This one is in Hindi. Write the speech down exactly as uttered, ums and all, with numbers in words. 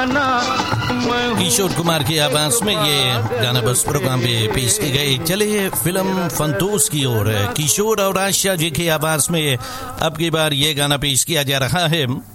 किशोर कुमार की आवाज में ये गाना बस प्रोग्राम में पेश की गई। चलिए फिल्म फंतूस की ओर। किशोर और आशा जी की आवाज में अब की बार ये गाना पेश किया जा रहा है।